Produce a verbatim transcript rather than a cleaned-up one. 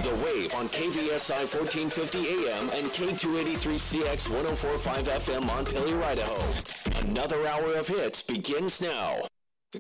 The Wave on K V S I fourteen fifty A M and K two eighty-three C X one oh four point five F M Montpelier, Idaho. Another hour of hits begins now.